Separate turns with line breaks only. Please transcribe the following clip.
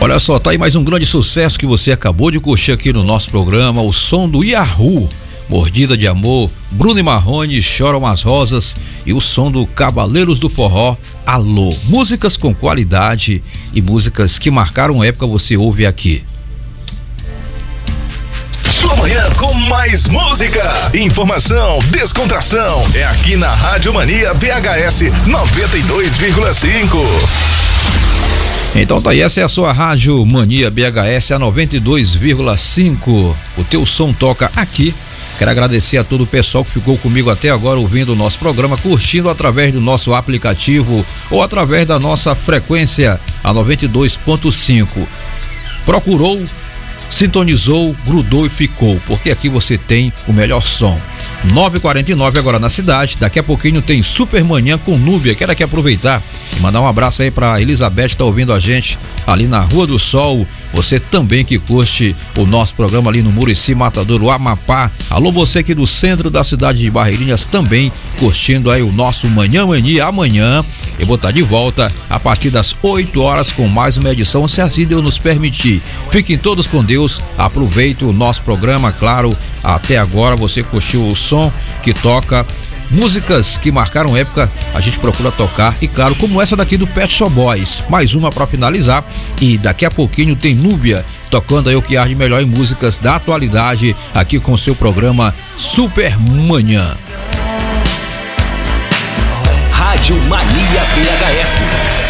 Olha só, tá aí mais um grande sucesso que você acabou de curtir aqui no nosso programa, o som do Yahoo, Mordida de Amor, Bruno e Marrone, Choram as Rosas, e o som do Cavaleiros do Forró, Alô. Músicas com qualidade e músicas que marcaram época, você ouve aqui.
Sua manhã com mais música, informação, descontração, é aqui na Rádio Mania BHS 92,5.
Então tá aí, essa é a sua Rádio Mania BHS, a 92,5. O teu som toca aqui. Quero agradecer a todo o pessoal que ficou comigo até agora ouvindo o nosso programa, curtindo através do nosso aplicativo ou através da nossa frequência, a 92.5. Procurou, sintonizou, grudou e ficou, porque aqui você tem o melhor som. 9h49 agora na cidade. Daqui a pouquinho tem Super Manhã com Núbia. Quero aqui aproveitar e mandar um abraço aí pra Elizabeth, que tá ouvindo a gente ali na Rua do Sol. Você também que curte o nosso programa ali no Murici, Matadouro, Amapá. Alô, você aqui do centro da cidade de Barreirinhas também curtindo aí o nosso Manhã Mania. Amanhã eu vou estar de volta a partir das 8 horas com mais uma edição, se assim Deus nos permitir. Fiquem todos com Deus, aproveite o nosso programa, claro. Até agora você curtiu o som que toca músicas que marcaram época, a gente procura tocar, e claro, como essa daqui do Pet Shop Boys, mais uma para finalizar, e daqui a pouquinho tem Núbia tocando aí o que há de melhor em músicas da atualidade aqui com o seu programa Super Manhã.
Rádio Mania BHS.